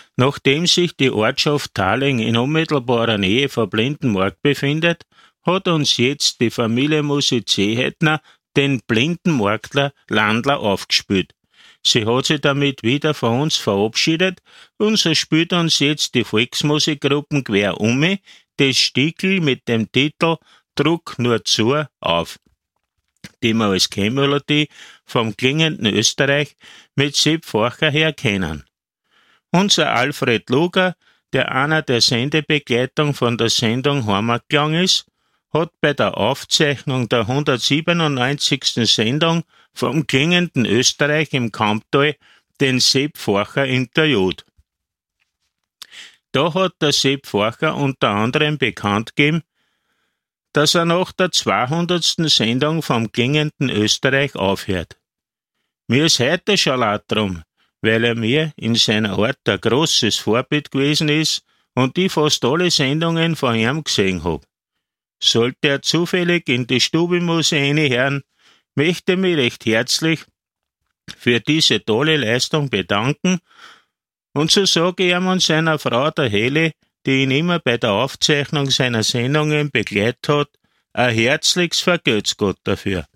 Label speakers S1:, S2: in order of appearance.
S1: Nachdem sich die Ortschaft Thaling in unmittelbarer Nähe von Blindenmarkt befindet, hat uns jetzt die Familie Musicehetner den Blindenmarktler Landler aufgespielt. Sie hat sich damit wieder von uns verabschiedet und so spielt uns jetzt die Volksmusikgruppen quer das Stickel mit dem Titel Druck nur zu auf, die wir als Kennmelodie vom klingenden Österreich mit Sepp Forcher her kennen. Unser Alfred Luger, der einer der Sendebegleitung von der Sendung Heimatklang ist, hat bei der Aufzeichnung der 197. Sendung vom klingenden Österreich im Kamptal den Sepp Forcher interviewt. Da hat der Sepp Forcher unter anderem bekannt gegeben, dass er nach der 200. Sendung vom klingenden Österreich aufhört. Mir ist heute schon leid drum, weil er mir in seiner Art ein großes Vorbild gewesen ist und ich fast alle Sendungen von ihm gesehen hab. Sollte er zufällig in die Stube-Musik reinhören, möchte ich mich recht herzlich für diese tolle Leistung bedanken und so sage ich ihm und seiner Frau, der Helle, die ihn immer bei der Aufzeichnung seiner Sendungen begleitet hat, ein herzliches Vergelt's Gott dafür.